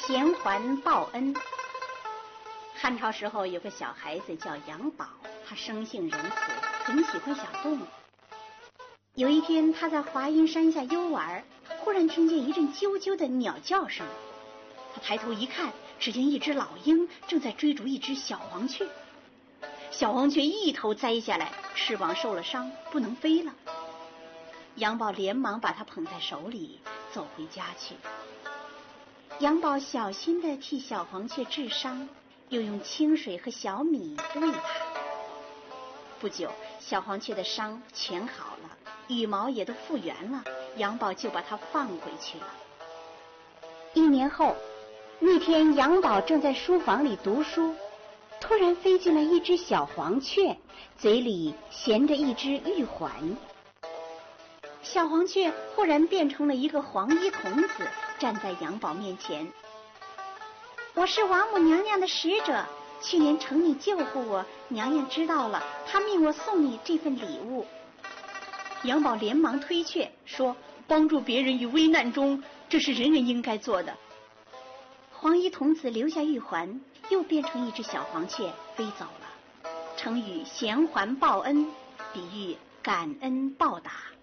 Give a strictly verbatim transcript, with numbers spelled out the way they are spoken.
衔环报恩。汉朝时候有个小孩子叫杨宝，他生性仁慈，很喜欢小动物。有一天他在华阴山下游玩，忽然听见一阵啾啾的鸟叫声。他抬头一看，只见一只老鹰正在追逐一只小黄雀。小黄雀一头栽下来，翅膀受了伤，不能飞了。杨宝连忙把它捧在手里，走回家去。杨宝小心地替小黄雀治伤，又用清水和小米喂它。不久，小黄雀的伤全好了，羽毛也都复原了，杨宝就把它放回去了。一年后，那天杨宝正在书房里读书，突然飞进来一只小黄雀，嘴里衔着一只玉环。小黄雀忽然变成了一个黄衣童子，站在杨宝面前。我是王母娘娘的使者，去年承你救护我，娘娘知道了，她命我送你这份礼物。杨宝连忙推却，说帮助别人于危难中，这是人人应该做的。黄衣童子留下玉环，又变成一只小黄雀飞走了。成语衔环报恩，比喻感恩报答。